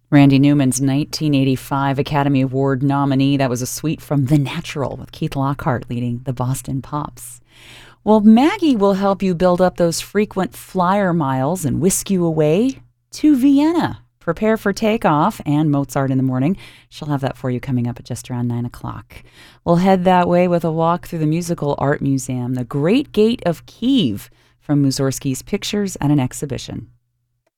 Randy Newman's 1985 Academy Award nominee. That was a suite from The Natural with Keith Lockhart leading the Boston Pops. Well, Maggie will help you build up those frequent flyer miles and whisk you away to Vienna. Prepare for takeoff and Mozart in the morning. She'll have that for you coming up at just around 9 o'clock. We'll head that way with a walk through the Musical Art Museum, the Great Gate of Kiev, from Mussorgsky's pictures at an exhibition.